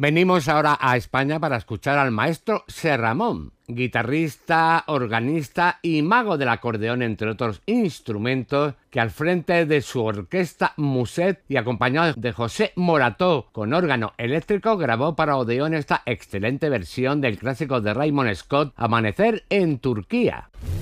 Venimos ahora a España para escuchar al maestro Serramón, guitarrista, organista y mago del acordeón, entre otros instrumentos, que al frente de su orquesta Muset y acompañado de José Morató con órgano eléctrico, grabó para Odeón esta excelente versión del clásico de Raymond Scott, Amanecer en Turquía.